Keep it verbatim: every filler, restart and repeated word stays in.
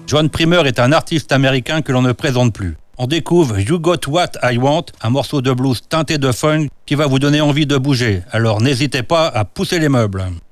John Primer est un artiste américain que l'on ne présente plus. On découvre You Got What I Want, un morceau de blues teinté de funk qui va vous donner envie de bouger. Alors n'hésitez pas à pousser les meubles.